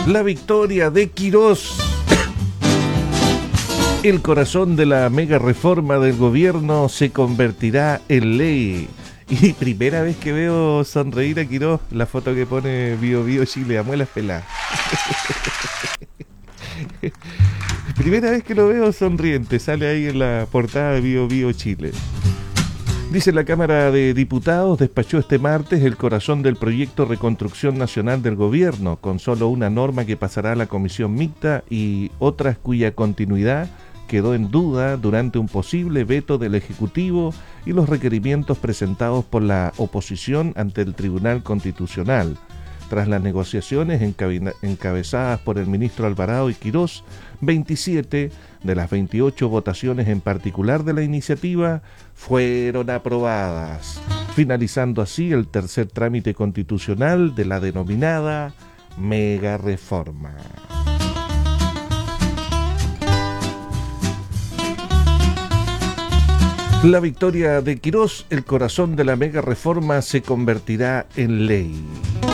La victoria de Quirós. El corazón de la mega reforma del gobierno se convertirá en ley. Y primera vez que veo sonreír a Quirós, la foto que pone Bio Bio Chile, a muelas peladas. Primera vez que lo veo sonriente, sale ahí en la portada de Bio Bio Chile. Dice: la Cámara de Diputados despachó este martes el corazón del proyecto Reconstrucción Nacional del Gobierno, con solo una norma que pasará a la comisión mixta y otras cuya continuidad quedó en duda durante un posible veto del Ejecutivo y los requerimientos presentados por la oposición ante el Tribunal Constitucional. Tras las negociaciones encabezadas por el ministro Alvarado y Quirós, 27 de las 28 votaciones en particular de la iniciativa fueron aprobadas, finalizando así el tercer trámite constitucional de la denominada mega reforma. La victoria de Quirós, el corazón de la mega reforma se convertirá en ley.